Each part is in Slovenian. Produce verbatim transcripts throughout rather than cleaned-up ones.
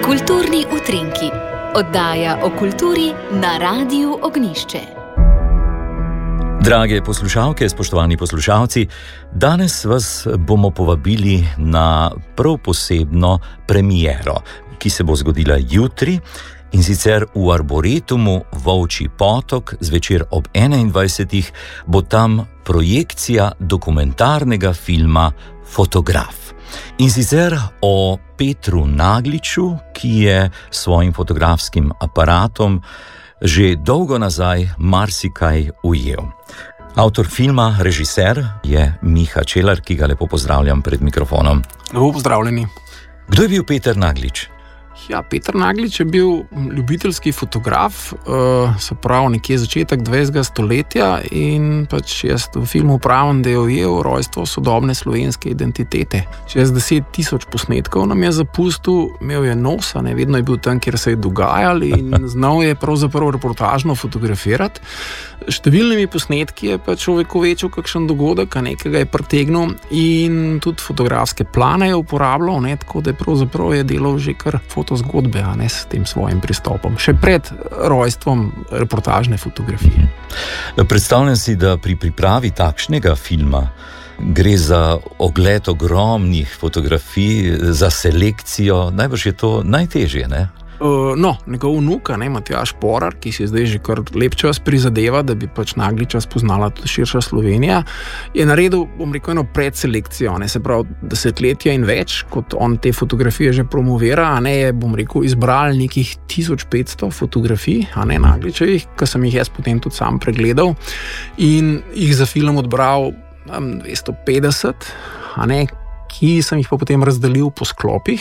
Kulturni utrinki, oddaja o kulturi na Radiu Ognjišče. Drage poslušalke, spoštovani poslušalci, danes vas bomo povabili na prav posebno premiero, ki se bo zgodila jutri, in sicer v Arboretumu Volčji potok zvečer ob enaindvajsetih bo tam projekcija dokumentarnega filma Fotograf. In sicer o Petru Nagliču, ki je s svojim fotografskim aparatom že dolgo nazaj marsikaj ujel. Avtor filma, režiser je Miha Čelar, ki ga lepo pozdravljam pred mikrofonom. Lepo pozdravljeni. Kdo je bil Peter Naglič? Ja, Peter Naglič je bil ljubiteljski fotograf, uh, se pravi nekje začetek dvajsetega stoletja, in pač jaz v filmu pravim, da je ujel rojstvo sodobne slovenske identitete. Čez deset tisoč posnetkov nam je zapustil, imel je nos, ne, vedno je bil tam, kjer se je dogajal, in znal je pravzaprav reportažno fotografirati. Številnimi posnetki je pač človek uvečil kakšen dogodek, a nekega je pritegnil, in tudi fotografske plane je uporabljal, ne, tako da je pravzaprav je delal že kar fotozgodbe, a ne, s tem svojim pristopom. Še pred rojstvom reportažne fotografije. Predstavljam si, da pri pripravi takšnega filma gre za ogled ogromnih fotografij, za selekcijo, najbrž je to najtežje, ne? No, njegov vnuk, ne, Matjaž Porar, ki si zdaj že kar lep čas prizadeva, da bi pač Nagliča spoznala tudi širša Slovenija, je naredil, bom rekel, eno predselekcijo, ne, se pravi desetletja in več, kot on te fotografije že promovira, a ne, je, bom rekel, izbral nekih tisoč petsto fotografij, a ne, Nagličevih, ki sem jih jaz potem tudi sam pregledal, in jih za film odbral dvesto petdeset, a ne, ki sem jih pa potem razdelil po sklopih,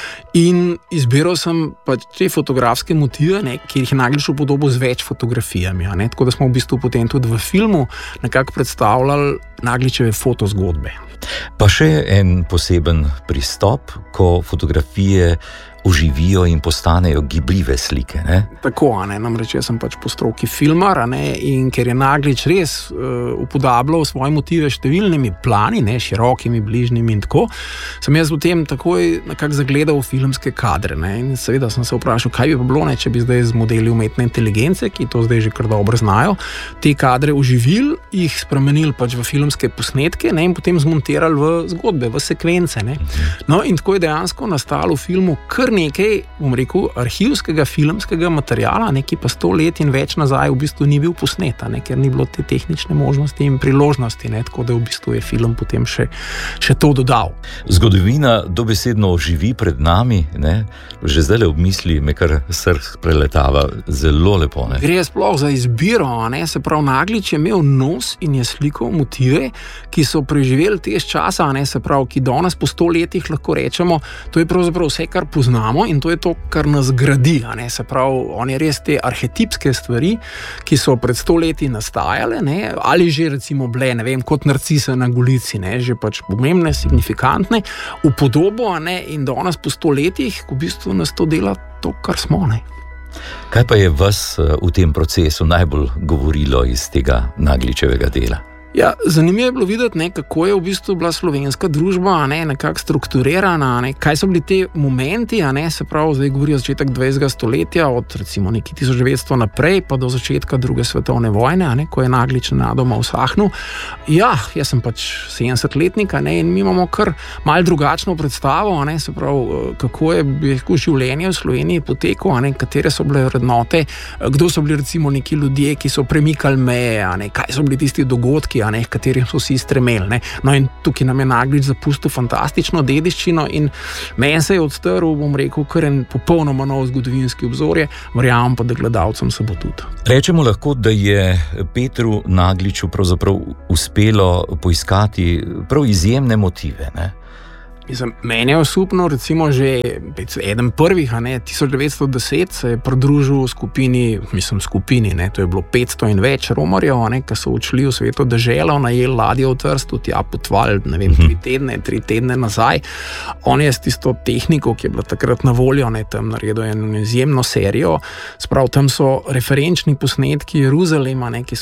in izbiral sem pač te fotografske motive, ne, ki jih je Naglič upodobil z več fotografijami, a ne, tako da smo v bistvu potem tudi v filmu nekako predstavljali Nagličeve fotozgodbe. Pa še en poseben pristop, ko fotografije oživijo in postanejo gibljive slike, ne? Tako, a ne, namreč jaz sem pač po stroki filmar, a ne, in ker je Naglič res uh, upodabljal svoje motive številnimi plani, ne, širokimi, bližnjimi in tako, sem jaz v tem takoj nekako zagledal filmske kadre, ne, in seveda sem se vprašal, kaj bi pa bilo, ne, če bi zdaj z modeli umetne inteligence, ki to zdaj že kar dobro znajo, te kadre oživili, jih spremenili pač v filmske posnetke, ne, in potem zmontirali v zgodbe, v sekvence, ne. No, in tako je dejansko nastalo v filmu kar nekaj, bom rekel, arhivskega filmskega materiala, ne, ki pa sto let in več nazaj v bistvu ni bil posnet, ne, ker ni bilo te tehnične možnosti in priložnosti, ne, tako da v bistvu je film potem še, še to dodal. Zgodovina dobesedno oživi pred nami, ne, že zdaj ob misli me kar srce preletava, zelo lepo, ne. Gre sploh za izbiro, ne, se pravi Naglič je imel nos in je slikal motive, ki so preživeli te časa, ne, se pravi, ki danes po sto letih lahko rečemo, to je pravzaprav vse, kar poznamo, in to je to, kar nas gradi, a ne, se pravi, on je res te arhetipske stvari, ki so pred sto leti nastajale, ne, ali že recimo bile, ne vem, kot narcise na Golici, ne, že pač pomembne, signifikantne, v podobo, a ne, in danes po sto letih v bistvu nas to dela to, kar smo, ne. Kaj pa je vas v tem procesu najbolj govorilo iz tega Nagličevega dela? Ja, zanimivo je bilo videti, ne, kako je v bistvu bila slovenska družba, a ne, nekako strukturirana, a ne, kaj so bili te momenti, a ne, se pravi, zdaj govorijo začetek dvajsetega stoletja, od recimo nekaj tisoč devetsto naprej, pa do začetka druge svetovne vojne, a ne, ko je Naglič nenadoma usahnil. Ja, jaz sem pač sedemdesetletnik, a ne, in mi imamo kar malo drugačno predstavo, a ne, se pravi, kako je bilo življenje v Sloveniji poteklo, a ne, katere so bile vrednote, kdo so bili recimo neki ljudje, ki so premikali meje, a ne, kaj so bili tisti dogodki, a ne, katerim so vsi stremeli, ne. No, in tukaj nam je Naglič zapustil fantastično dediščino in meni se je odstrl, bom rekel, kar en popolnoma nov zgodovinski obzorje, verjamem pa, da gledalcem se bo tudi. Rečemo lahko, da je Petru Nagliču pravzaprav uspelo poiskati prav izjemne motive, ne? Mislim, meni je osupno, recimo že eden prvih, a ne, tisoč devetsto deset se je pridružil skupini, mislim skupini, ne, to je bilo petsto in več romarjev, a ne, ki so odšli v svetu deželo, najeli ladjo v Trstu, tja potovali, ne vem, tri tedne, tri tedne nazaj. On je s tisto tehniko, ki je bila takrat na voljo, ne, tam naredil eno izjemno serijo, sprav tam so referenčni posnetki Jeruzalema, ne, ki